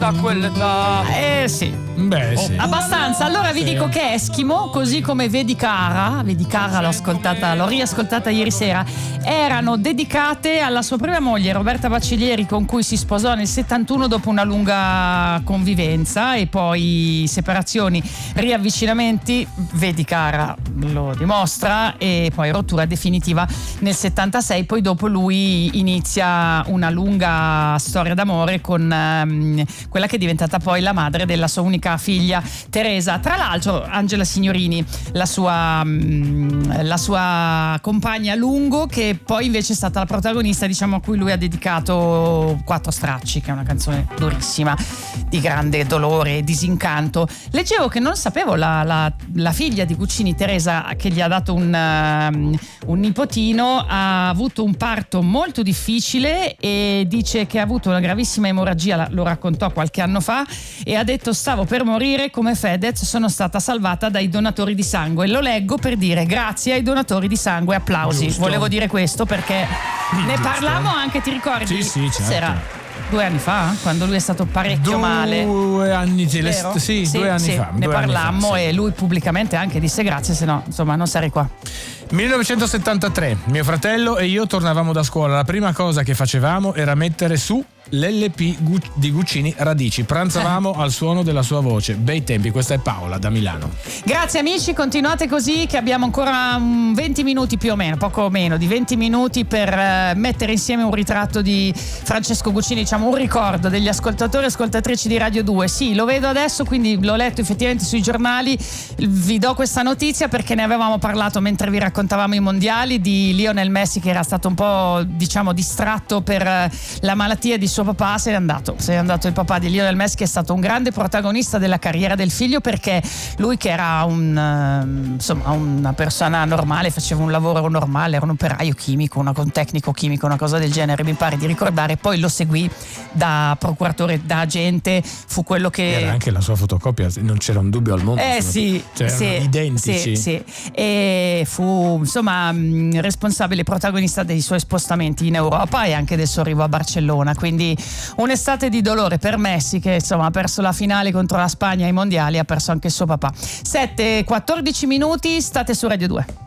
a quell'età. Sì. Beh, sì. Abbastanza. Allora vi dico che Eskimo, così come Vedi Cara, l'ho riascoltata ieri sera, erano dedicate alla sua prima moglie Roberta Bacilieri, con cui si sposò nel 71 dopo una lunga convivenza e poi separazioni, riavvicinamenti, Vedi Cara lo dimostra, e poi rottura definitiva nel 76. Poi dopo lui inizia una lunga storia d'amore con quella che è diventata poi la madre della sua unica figlia Teresa. Tra l'altro Angela Signorini, la sua compagna a lungo, che poi invece è stata la protagonista, diciamo, a cui lui ha dedicato Quattro stracci, che è una canzone durissima, di grande dolore e disincanto. Leggevo che non sapevo la figlia di Guccini, Teresa, che gli ha dato un nipotino, ha avuto un parto molto difficile e dice che ha avuto una gravissima emorragia, lo raccontò qualche anno fa, e ha detto: stavo per morire come Fedez, sono stata salvata dai donatori di sangue. Lo leggo per dire grazie ai donatori di sangue, applausi. Giusto. Volevo dire questo perché ne parlammo anche, ti ricordi? Sì, certo. Era 2 anni fa, quando lui è stato parecchio male. 2 anni, Vero? sì, 2 anni fa. Ne 2 anni parlammo fa, sì. E lui pubblicamente anche disse grazie, se no insomma non sarei qua. 1973, mio fratello e io tornavamo da scuola. La prima cosa che facevamo era mettere su l'LP di Guccini, Radici. Pranzavamo al suono della sua voce. Bei tempi. Questa è Paola da Milano. Grazie amici, continuate così che abbiamo ancora 20 minuti più o meno, poco meno di 20 minuti per mettere insieme un ritratto di Francesco Guccini, diciamo un ricordo degli ascoltatori e ascoltatrici di Radio 2. Sì, lo vedo adesso, quindi l'ho letto effettivamente sui giornali. Vi do questa notizia perché ne avevamo parlato mentre vi raccontavamo i mondiali, di Lionel Messi, che era stato un po', diciamo, distratto per la malattia di suo papà. Se n'è andato il papà di Lionel Messi, che è stato un grande protagonista della carriera del figlio, perché lui, che era una persona normale, faceva un lavoro normale, era un operaio chimico, un tecnico chimico, una cosa del genere, mi pare di ricordare. Poi lo seguì da procuratore, da agente, fu quello che era anche la sua fotocopia, non c'era un dubbio al mondo. Sì, erano identici. Sì. E fu responsabile protagonista dei suoi spostamenti in Europa e anche del suo arrivo a Barcellona. Quindi un'estate di dolore per Messi, che insomma ha perso la finale contro la Spagna ai mondiali, ha perso anche il suo papà. 7:14 minuti, state su Radio 2.